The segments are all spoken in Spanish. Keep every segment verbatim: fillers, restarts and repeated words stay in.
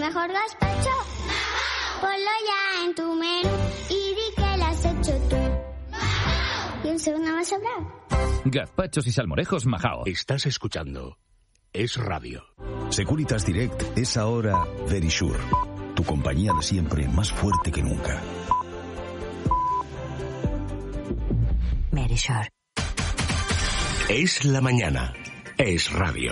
mejor gazpacho, ponlo ya en tu menú y di que lo has hecho tú. Y un segundo más sobrado. Gazpachos y salmorejos Majao. Estás escuchando Es Radio. Securitas Direct es ahora Verisure, tu compañía de siempre más fuerte que nunca. Verisure. Es la mañana. Es Radio.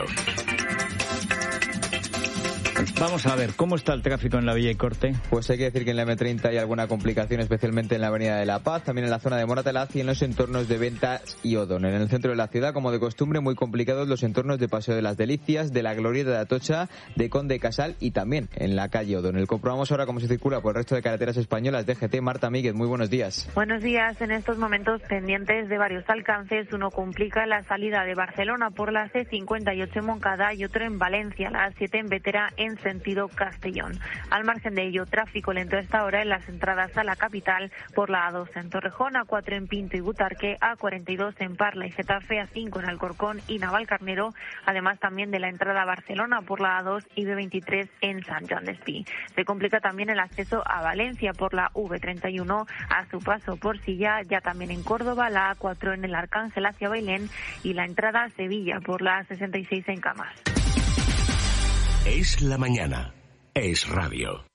Vamos a ver, ¿cómo está el tráfico en la Villa y Corte? Pues hay que decir que en la eme treinta hay alguna complicación, especialmente en la Avenida de la Paz, también en la zona de Moratalaz y en los entornos de Ventas y Odón. En el centro de la ciudad, como de costumbre, muy complicados los entornos de Paseo de las Delicias, de la Glorieta de Atocha, de Conde Casal y también en la calle Odón. El comprobamos ahora cómo se circula por el resto de carreteras españolas. D G T, Marta Míguez, muy buenos días. Buenos días. En estos momentos pendientes de varios alcances, uno complica la salida de Barcelona por la ce cincuenta y ocho en Moncada y otro en Valencia, la a siete en Vetera en sentido Castellón. Al margen de ello, tráfico lento a esta hora en las entradas a la capital por la a dos en Torrejón, a cuatro en Pinto y Butarque, a cuarenta y dos en Parla y Getafe, a cinco en Alcorcón y Navalcarnero, además también de la entrada a Barcelona por la a dos y be veintitrés en Sant Joan d'Espí. Se complica también el acceso a Valencia por la ve treinta y uno a su paso por Silla, ya también en Córdoba, la a cuatro en el Arcángel hacia Bailén y la entrada a Sevilla por la a sesenta y seis en Camas. Es la mañana. Es Radio.